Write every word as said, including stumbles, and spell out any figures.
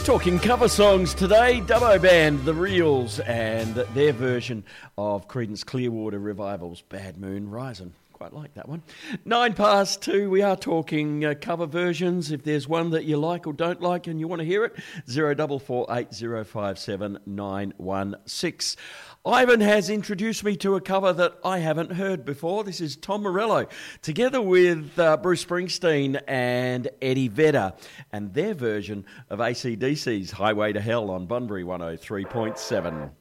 Talking cover songs today, Dubbo Band, The Reels, and their version of Creedence Clearwater Revival's Bad Moon Rising. Quite like that one. Nine past two, we are talking uh, cover versions. If there's one that you like or don't like and you want to hear it, zero four four eight zero five seven nine one six. Ivan has introduced me to a cover that I haven't heard before. This is Tom Morello, together with uh, Bruce Springsteen and Eddie Vedder, and their version of A C D C's Highway to Hell on Bunbury one oh three point seven.